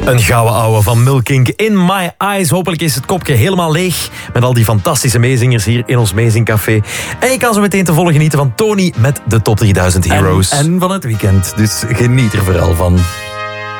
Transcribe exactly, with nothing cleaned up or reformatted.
Een gouden ouwe van Milkink, In My Eyes. Hopelijk is het kopje helemaal leeg met al die fantastische meezingers hier in ons Meezingcafé. En je kan zo meteen te volle genieten van Tony met de Top drieduizend Heroes. En, en van het weekend, dus geniet er vooral van.